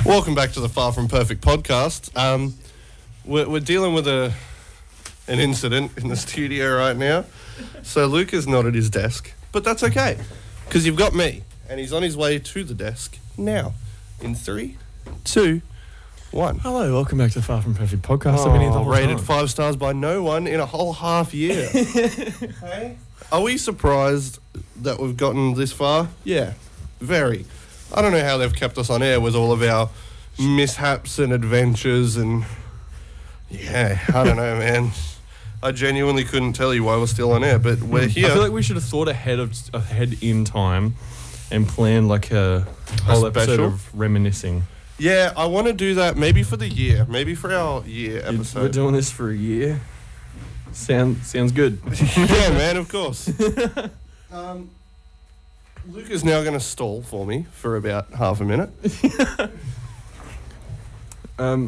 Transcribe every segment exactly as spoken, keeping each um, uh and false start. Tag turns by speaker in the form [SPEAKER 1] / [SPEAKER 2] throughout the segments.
[SPEAKER 1] Welcome back to the Far From Perfect podcast. Um, we're, we're dealing with a an incident in the studio right now. So Luke is not at his desk, but that's okay, because you've got me, and he's on his way to the desk now. In three, two, one.
[SPEAKER 2] Hello, welcome back to the Far From Perfect podcast. I've been here the
[SPEAKER 1] Oh,
[SPEAKER 2] whole
[SPEAKER 1] rated
[SPEAKER 2] time.
[SPEAKER 1] five stars by no one in a whole half year. Hey? Are we surprised that we've gotten this far? Yeah, very. I don't know how they've kept us on air with all of our mishaps and adventures and... Yeah, I don't know, man. I genuinely couldn't tell you why we're still on air, but we're here.
[SPEAKER 2] I feel like we should have thought ahead of ahead in time and planned like a whole episode
[SPEAKER 1] special?
[SPEAKER 2] of reminiscing.
[SPEAKER 1] Yeah, I want to do that maybe for the year, maybe for our year episode.
[SPEAKER 2] We're doing this for a year. Sound sounds good.
[SPEAKER 1] Yeah, man, of course. um, Luke is now going to stall for me for about half a minute.
[SPEAKER 2] um.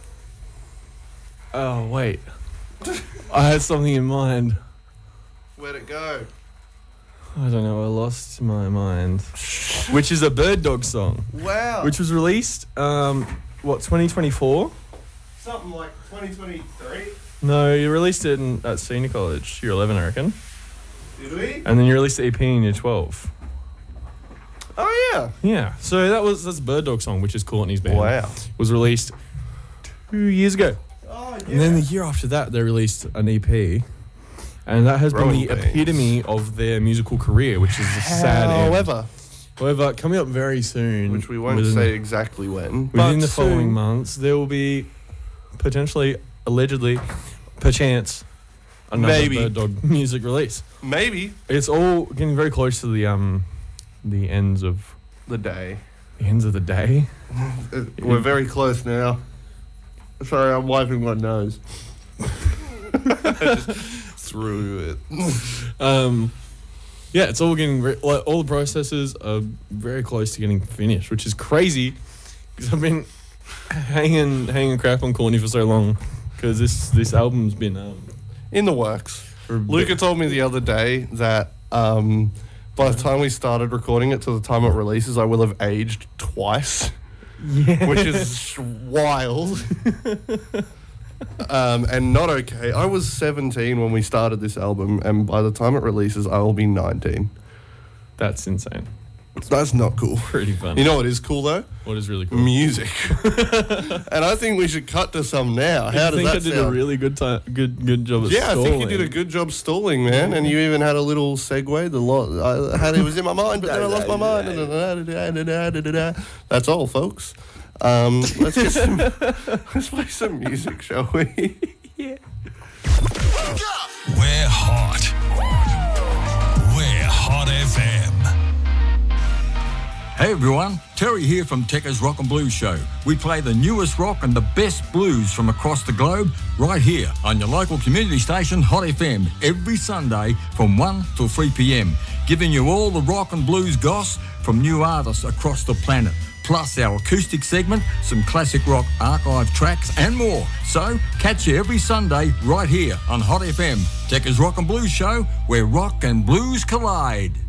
[SPEAKER 2] Oh wait, I had something in mind.
[SPEAKER 1] Where'd it go?
[SPEAKER 2] I don't know. I lost my mind. Which is a Bird Dog song,
[SPEAKER 1] Wow.
[SPEAKER 2] which was released um what twenty twenty-four.
[SPEAKER 1] Something like twenty twenty-three?
[SPEAKER 2] No, you released it in, at senior college, year eleven, I reckon.
[SPEAKER 1] Did we?
[SPEAKER 2] And then you released the E P in year twelve.
[SPEAKER 1] Oh, yeah.
[SPEAKER 2] Yeah, so that was that's a Bird Dog song, which is Courtney's band.
[SPEAKER 1] Wow.
[SPEAKER 2] Was released two years ago.
[SPEAKER 1] Oh, yeah.
[SPEAKER 2] And then the year after that, they released an E P. And that has
[SPEAKER 1] Growing
[SPEAKER 2] been the
[SPEAKER 1] pains.
[SPEAKER 2] epitome of their musical career, which is a sad end.
[SPEAKER 1] However,
[SPEAKER 2] However, coming up very soon,
[SPEAKER 1] which we won't
[SPEAKER 2] within,
[SPEAKER 1] say exactly when,
[SPEAKER 2] within
[SPEAKER 1] but
[SPEAKER 2] the
[SPEAKER 1] soon.
[SPEAKER 2] following months, there will be potentially, allegedly, perchance, another
[SPEAKER 1] Maybe.
[SPEAKER 2] Bird Dog music release.
[SPEAKER 1] Maybe
[SPEAKER 2] It's all getting very close to the um, the ends of
[SPEAKER 1] the day.
[SPEAKER 2] the ends of the day.
[SPEAKER 1] Uh, We're very close now. Sorry, I'm wiping my nose. I just threw it.
[SPEAKER 2] Um, yeah, it's all getting re- like all the processes are very close to getting finished, which is crazy because I've been hanging hanging crap on Courtney for so long because this this album's been um,
[SPEAKER 1] In the works.
[SPEAKER 2] for a bit-
[SPEAKER 1] Luca told me the other day that um, by the time we started recording it to the time it releases, I will have aged twice,
[SPEAKER 2] yeah.
[SPEAKER 1] which is wild. um, and not okay. I was seventeen when we started this album, and by the time it releases, I will be nineteen.
[SPEAKER 2] That's insane.
[SPEAKER 1] That's not cool.
[SPEAKER 2] Pretty fun.
[SPEAKER 1] You know what is cool, though?
[SPEAKER 2] What is really cool?
[SPEAKER 1] Music. And I think we should cut to some now. How
[SPEAKER 2] I
[SPEAKER 1] does
[SPEAKER 2] think
[SPEAKER 1] that
[SPEAKER 2] I did
[SPEAKER 1] sound?
[SPEAKER 2] a really good time, good good job at
[SPEAKER 1] Yeah, I think you
[SPEAKER 2] stalling.
[SPEAKER 1] did a good job stalling, man. And you even had a little segue. The lot I had it was in my mind, but then I lost my mind. That's all, folks. Um, let's get some, let's play some music, shall we?
[SPEAKER 2] Yeah.
[SPEAKER 3] We're hot. We're Hot F M.
[SPEAKER 4] Hey everyone, Terry here from Tekka's Rock and Blues Show. We play the newest rock and the best blues from across the globe right here on your local community station Hot F M every Sunday from one till three p.m, giving you all the rock and blues goss from new artists across the planet, plus our acoustic segment, some classic rock archive tracks and more. So catch you every Sunday right here on Hot F M, Tekka's Rock and Blues Show, where rock and blues collide.